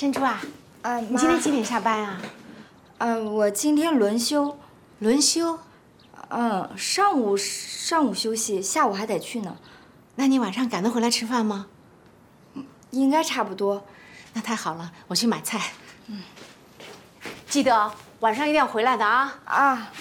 珍珠啊，你今天几点下班啊？ 我今天轮休。 轮休？ 上午休息，下午还得去呢。 那你晚上赶得回来吃饭吗？ 应该差不多。 那太好了，我去买菜。记得晚上一定要回来的啊。